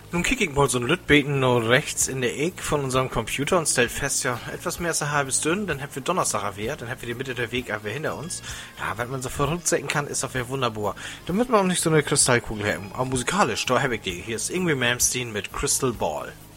Nun kick ich mal so ein Lütbeten noch rechts in der Eck von unserem Computer und stellt fest, ja, etwas mehr als eine halbe Stunde, dann haben wir Donnerstag wert, dann haben wir die Mitte der Weg aber hinter uns. Ja, wenn man so verrückt sein kann, ist das ja wunderbar. Damit man auch nicht so eine Kristallkugel haben. Aber musikalisch, da hab ich die. Hier ist Ingrid Malmsteen mit Crystal Ball.